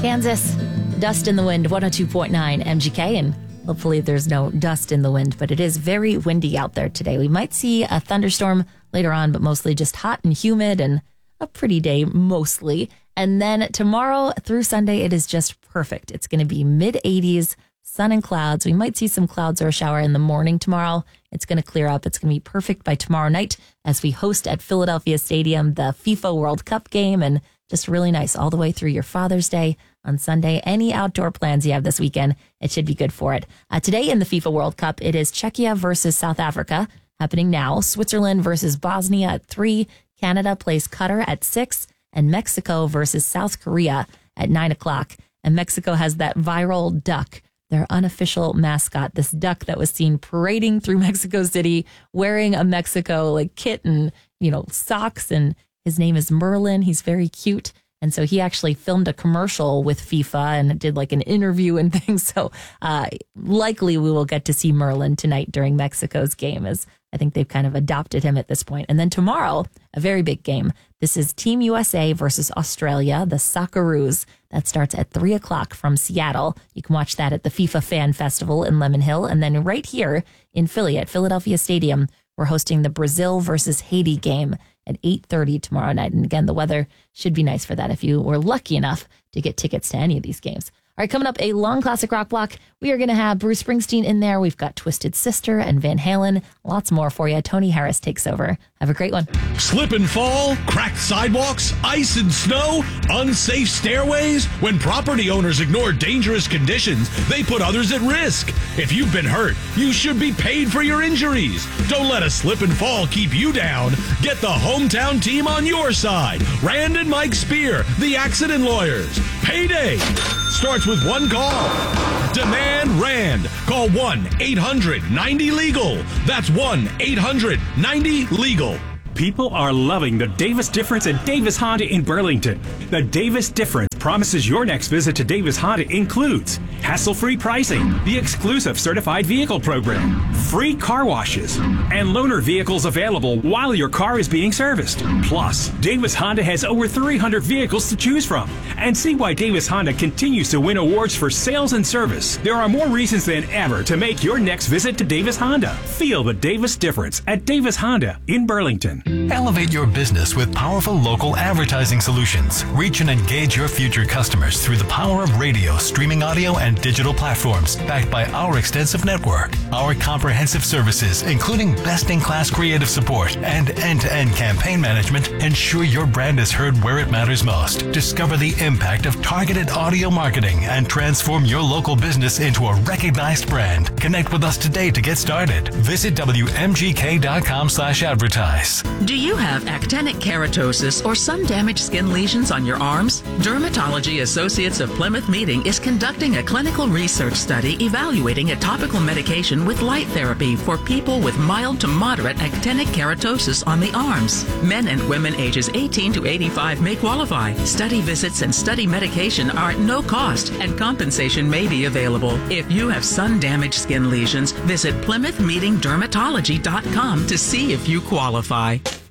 Kansas, dust in the wind, 102.9 MGK, and hopefully there's no dust in the wind, but it is very windy out there today. We might see a thunderstorm later on, but mostly just hot and humid and a pretty day mostly. And then tomorrow through Sunday, it is just perfect. It's going to be mid-80s, sun and clouds. We might see some clouds or a shower in the morning tomorrow. It's going to clear up. It's going to be perfect by tomorrow night as we host at Philadelphia Stadium the FIFA World Cup game, and just really nice all the way through your Father's Day on Sunday. Any outdoor plans you have this weekend, it should be good for it. Today in the FIFA World Cup, it is Czechia versus South Africa happening now. Switzerland versus Bosnia at 3. Canada plays Qatar at 6. And Mexico versus South Korea at 9 o'clock. And Mexico has that viral duck, their unofficial mascot, this duck that was seen parading through Mexico City wearing a Mexico kit and, socks. And his name is Merlin. He's very cute. And so he actually filmed a commercial with FIFA and did an interview and things. So likely we will get to see Merlin tonight during Mexico's game, as I think they've kind of adopted him at this point. And then tomorrow, a very big game. This is Team USA versus Australia, the Socceroos. That starts at 3 o'clock from Seattle. You can watch that at the FIFA Fan Festival in Lemon Hill. And then right here in Philly at Philadelphia Stadium, we're hosting the Brazil versus Haiti game at 8:30 tomorrow night. And again, the weather should be nice for that if you were lucky enough to get tickets to any of these games. All right, coming up, a long classic rock block. We are going to have Bruce Springsteen in there. We've got Twisted Sister and Van Halen. Lots more for you. Tony Harris takes over. Have a great one. Slip and fall, cracked sidewalks, ice and snow, unsafe stairways. When property owners ignore dangerous conditions, they put others at risk. If you've been hurt, you should be paid for your injuries. Don't let a slip and fall keep you down. Get the hometown team on your side. Rand and Mike Spear, the accident lawyers. Payday starts with one call. Demand Rand. Call 1-800-90-LEGAL. That's 1-800-90-LEGAL. People are loving the Davis Difference at Davis Honda in Burlington. The Davis Difference promises your next visit to Davis Honda includes hassle-free pricing, the exclusive certified vehicle program, free car washes, and loaner vehicles available while your car is being serviced. Plus, Davis Honda has over 300 vehicles to choose from. And see why Davis Honda continues to win awards for sales and service. There are more reasons than ever to make your next visit to Davis Honda. Feel the Davis Difference at Davis Honda in Burlington. Elevate your business with powerful local advertising solutions. Reach and engage your future customers through the power of radio, streaming audio, and digital platforms, backed by our extensive network. Our comprehensive services, including best-in-class creative support and end-to-end campaign management, ensure your brand is heard where it matters most. Discover the impact of targeted audio marketing and transform your local business into a recognized brand. Connect with us today to get started. Visit WMGK.com/advertise. Do you have actinic keratosis or sun damaged skin lesions on your arms? Dermatology Associates of Plymouth Meeting is conducting a clinical research study evaluating a topical medication with light therapy for people with mild to moderate actinic keratosis on the arms. Men and women ages 18 to 85 may qualify. Study visits and study medication are at no cost, and compensation may be available. If you have sun damaged skin lesions, visit PlymouthMeetingDermatology.com to see if you qualify.